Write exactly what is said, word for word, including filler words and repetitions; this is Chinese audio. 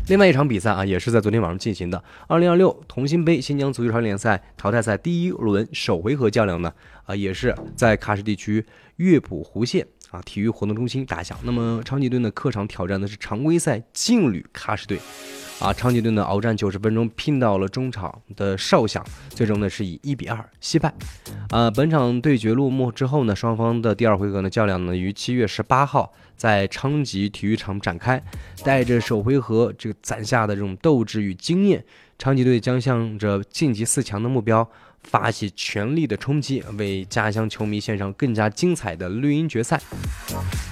另外一场比赛啊，也是在昨天晚上进行的二零二六同心杯新疆足球超联赛淘汰赛第一轮首回合较量呢，啊，也是在喀什地区乐浦湖县啊体育活动中心打响。那么昌吉队呢客场挑战的是常规赛劲旅喀什队。啊，昌吉队呢鏖战九十分钟，拼到了中场的哨响，最终呢是以一比二惜败。啊，本场对决落幕之后呢，双方的第二回合呢较量呢于七月十八号在昌吉体育场展开。带着首回合这个攒下的这种斗志与经验，昌吉队将向着晋级四强的目标发起全力的冲击，为家乡球迷献上更加精彩的绿茵决赛。